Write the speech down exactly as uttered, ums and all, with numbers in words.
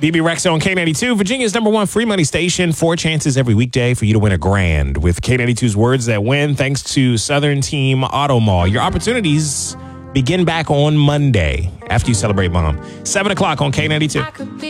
B B Rex on K ninety-two, Virginia's number one free money station. Four chances every weekday for you to win a grand with K ninety-two's Words That Win, thanks to Southern Team Auto Mall. Your opportunities begin back on Monday after you celebrate Mom. seven o'clock on K ninety-two.